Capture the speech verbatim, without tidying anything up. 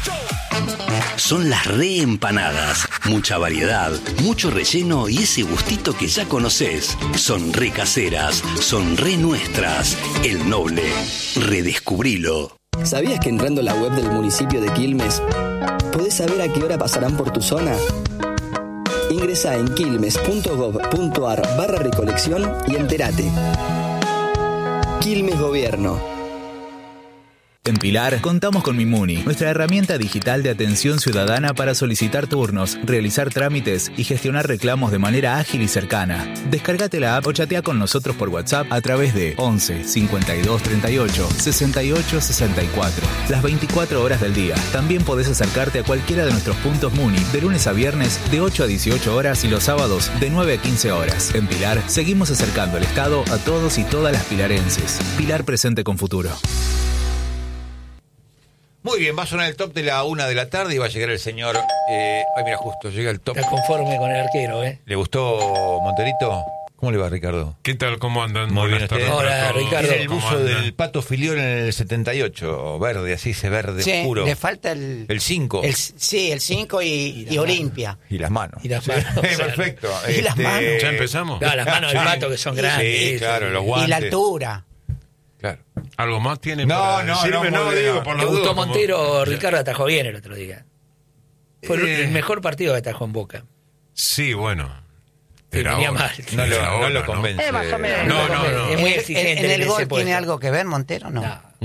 Son las reempanadas. Mucha variedad, mucho relleno y ese gustito que ya conoces. Son re caseras, son re nuestras. El Noble. Redescubrilo. ¿Sabías que entrando a la web del municipio de Quilmes podés saber a qué hora pasarán por tu zona? Ingresá en quilmes.gov.ar barra recolección y entérate. Quilmes Gobierno. En Pilar, contamos con Mimuni, nuestra herramienta digital de atención ciudadana para solicitar turnos, realizar trámites y gestionar reclamos de manera ágil y cercana. Descárgate la app o chatea con nosotros por WhatsApp a través de once cincuenta y dos treinta y ocho sesenta y ocho sesenta y cuatro. Las veinticuatro horas del día. También podés acercarte a cualquiera de nuestros puntos Muni de lunes a viernes de ocho a dieciocho horas y los sábados de nueve a quince horas. En Pilar, seguimos acercando el Estado a todos y todas las pilarenses. Pilar presente con futuro. Muy bien, va a sonar el top de la una de la tarde y va a llegar el señor... Eh, ay, mira, justo, llega el top. Está conforme con el arquero, ¿eh? ¿Le gustó Monterito? ¿Cómo le va, Ricardo? ¿Qué tal? ¿Cómo andan? Muy Buenas bien, tardes. Hola, Ricardo. Tiene el buzo del Pato Filión en el setenta y ocho, verde, así, ese verde Sí, oscuro. le falta el... El cinco. el- sí, el cinco y, y Olimpia. Y las manos. Y las Sí, manos. perfecto. Y las manos. ¿Ya empezamos? Claro, las manos del Pato que son grandes. Sí, claro, los guantes. Y la altura. Claro. ¿Algo más tiene No, para no, decirme? no, No, muy digo, bien. por Le la gustó duda, como- Montero, Ricardo atajó bien el otro día. Fue el- Eh. el mejor partido que atajó en Boca. Sí, bueno. Y Era venía ahora. mal. No lo, Era no ahora, lo convence. No, no, no. Es muy ¿En, exigente en el en gol ese puesto. tiene algo que ver Montero? No. No,